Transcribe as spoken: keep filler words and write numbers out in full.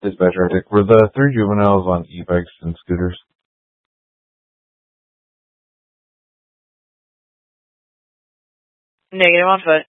Dispatcher Dick. Were the three juveniles on e-bikes and scooters? Negative, on foot.